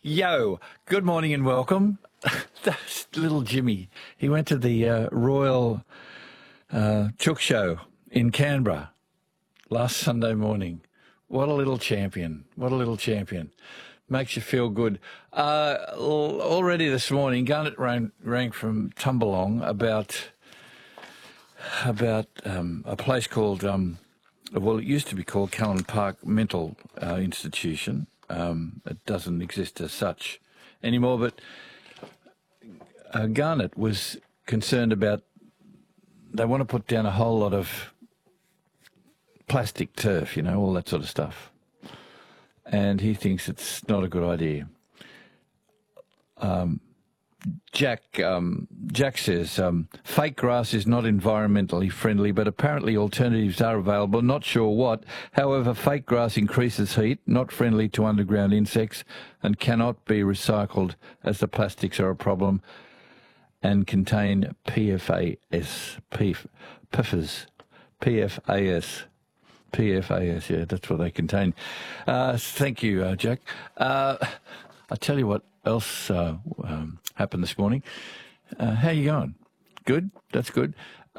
Yo, good morning and welcome. That's little Jimmy. He went to the Royal Chook Show in Canberra last Sunday morning. What a little champion. What a little champion. Makes you feel good. Already this morning, Garnet rang from Tumbalong about a place called, well, it used to be called Callan Park Mental Institution. It doesn't exist as such anymore, but Garnet was concerned about they want to put down a whole lot of plastic turf, you know, all that sort of stuff. And he thinks it's not a good idea. Jack says, fake grass is not environmentally friendly, but apparently alternatives are available. Not sure what. However, fake grass increases heat, not friendly to underground insects, and cannot be recycled as the plastics are a problem and contain PFAS. PFAS, yeah, that's what they contain. Thank you, Jack. I'll tell you what else happened this morning. How you going? Good? That's good.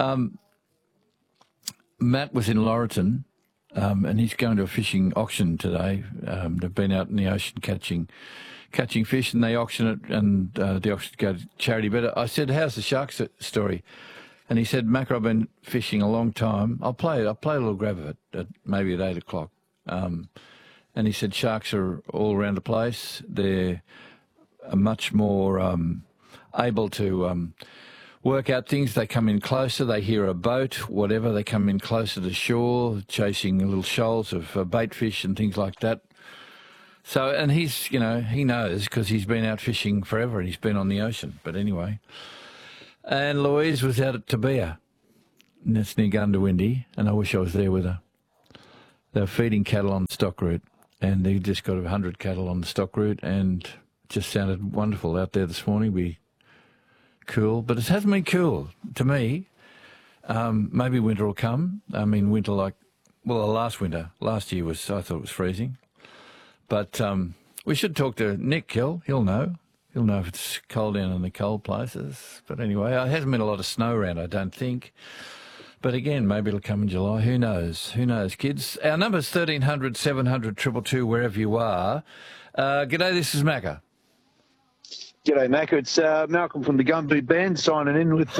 Matt was in Laurelton, and he's going to a fishing auction today. They've been out in the ocean catching fish, and they auction it, and the auction go to charity. But I said, how's the sharks story? And he said, Macca, I've been fishing a long time. I'll play a little grab of it, maybe at 8 o'clock. And he said, sharks are all around the place. They're much more able to work out things. They come in closer. They hear a boat, whatever. They come in closer to shore, chasing little shoals of bait fish and things like that. So, and he's, you know, he knows because he's been out fishing forever and he's been on the ocean. But anyway. And Louise was out at Tabea, and that's near Gundawindi, and I wish I was there with her. They were feeding cattle on the stock route, and they just got 100 cattle on the stock route, and it just sounded wonderful out there this morning. Be cool, but it hasn't been cool to me. Maybe winter will come. I mean, winter like, well, last year I thought it was freezing. But we should talk to Nick Hill. He'll know. He'll know if it's cold down in the cold places. But anyway, it hasn't been a lot of snow around, I don't think. But again, maybe it'll come in July. Who knows? Who knows, kids? Our number's 1300 700 222, wherever you are. G'day, this is Macca. G'day, Macca. It's Malcolm from the Gumboot Band signing in with...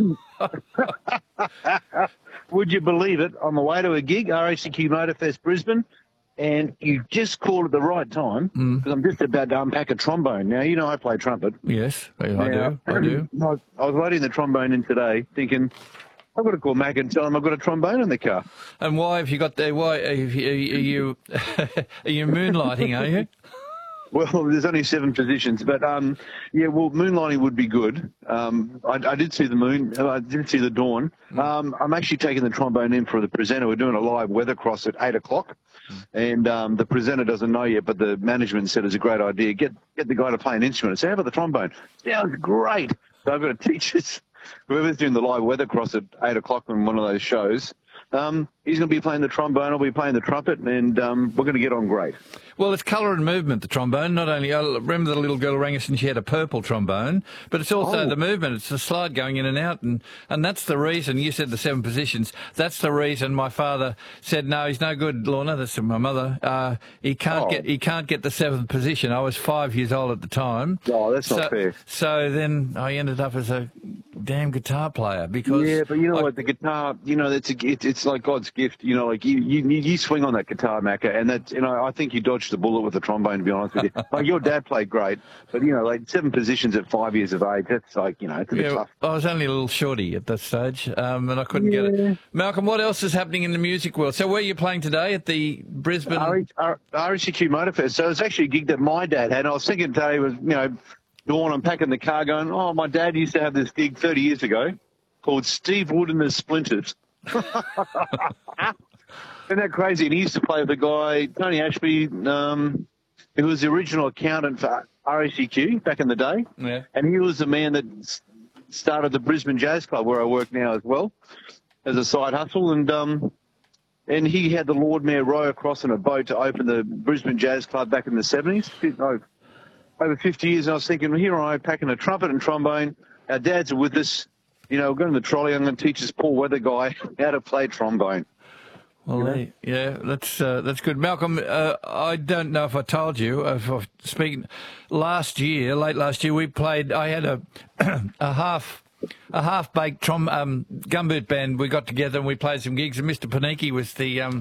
would you believe it? On the way to a gig, RACQ Motorfest Brisbane, and you just called at the right time because I'm just about to unpack a trombone. Now, you know I play trumpet. Yes, I do. I was loading the trombone in today thinking, I've got to call Mac and tell him I've got a trombone in the car. And why have you got there? Why are you moonlighting, are you? Well, there's only 7 positions, but yeah, well, moonlighting would be good. I did see the moon. I did see the dawn. I'm actually taking the trombone in for the presenter. We're doing a live weather cross at 8 o'clock, and the presenter doesn't know yet, but the management said it's a great idea. Get the guy to play an instrument. I said, how about the trombone? Sounds great. So I've got to teach this. Whoever's doing the live weather cross at 8 o'clock on one of those shows, he's going to be playing the trombone, I'll be playing the trumpet, and we're going to get on great. Well, it's colour and movement, the trombone. Not only, I remember the little girl rang us and she had a purple trombone, but it's also the movement. It's the slide going in and out, and that's the reason, you said the 7 positions, that's the reason my father said, no, he's no good, Lorna, that's my mother. He can't get the 7th position. I was 5 years old at the time. Oh, that's not fair. So then I ended up as a damn guitar player because... Yeah, but you know what, the guitar, you know, it's like God's gift, you know, like you swing on that guitar, Macca, and that's, you know, I think you dodged the bullet with the trombone, to be honest with you. Like, your dad played great, but, you know, like 7 positions at 5 years of age, that's like, you know, it's a bit tough. I was only a little shorty at that stage, and I couldn't get it. Malcolm, what else is happening in the music world? So where are you playing today? At the Brisbane... RACQ Motorfest. So it's actually a gig that my dad had. I was thinking today was, you know, dawn, I'm packing the car going, oh, my dad used to have this gig 30 years ago called Steve Wood and the Splinters. Isn't that crazy? And he used to play with the guy, Tony Ashby, who was the original accountant for RACQ back in the day. Yeah. And he was the man that started the Brisbane Jazz Club, where I work now as well, as a side hustle. And he had the Lord Mayor row across on a boat to open the Brisbane Jazz Club back in the 70s. over 50 years, and I was thinking, well, here I am packing a trumpet and trombone. Our dads are with us. You know, we're going to the trolley. I'm going to teach this poor weather guy how to play trombone. Well, yeah, that's good. Malcolm, I don't know if I told you, late last year, we played, I had a half-baked gumboot band. We got together and we played some gigs, and Mr. Paniki was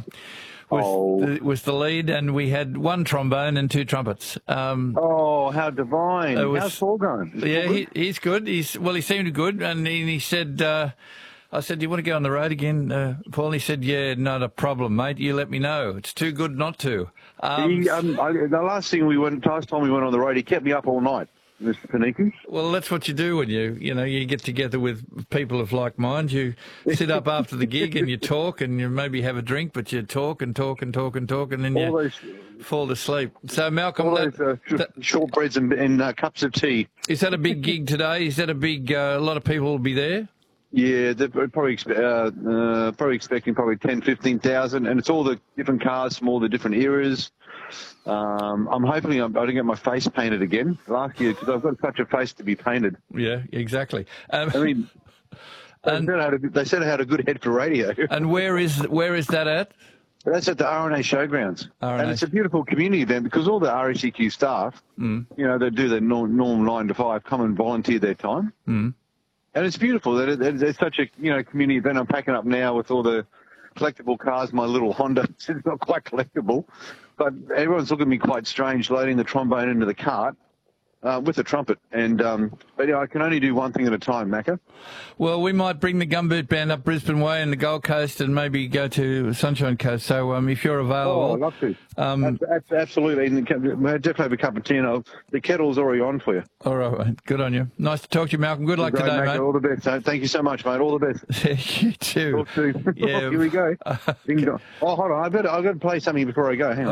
the lead, and we had one trombone and two trumpets. How divine! How's Paul going? He's good. He seemed good, and he said, I said, "Do you want to go on the road again, Paul?" And he said, "Yeah, not a problem, mate. You let me know. It's too good not to." The last time we went on the road, he kept me up all night, Mr. Paniki. Well, that's what you do when you get together with people of like mind. You sit up after the gig and you talk, and you maybe have a drink, but you talk and talk and talk and talk, and then you fall asleep. So, Malcolm, shortbreads and cups of tea. Is that a big gig today? Is that a big? A lot of people will be there. Yeah, they're probably expecting 10,000, 15,000, and it's all the different cars from all the different eras. I'm hoping I don't get my face painted again last year, because I've got such a face to be painted. Yeah, exactly. I mean, they said I had a good head for radio. And where is that at? That's at the RNA Showgrounds. And it's a beautiful community event, because all the RSEQ staff, they do their normal 9 to 5, come and volunteer their time. And it's beautiful. There's such a community event. I'm packing up now with all the collectible cars. My little Honda, it's not quite collectible, but everyone's looking at me quite strange loading the trombone into the cart with the trumpet. And but I can only do one thing at a time, Macca. Well, we might bring the Gumboot Band up Brisbane Way and the Gold Coast, and maybe go to Sunshine Coast. So if you're available, I'd love to. Absolutely. We'll definitely have a cup of tea, and the kettle's already on for you. All right, good on you. Nice to talk to you, Malcolm. Good luck today, mate. All the best. Thank you so much, mate. All the best. You too. Talk soon. Yeah. Here we go. Oh, hold on. I've got to play something before I go. Hang on.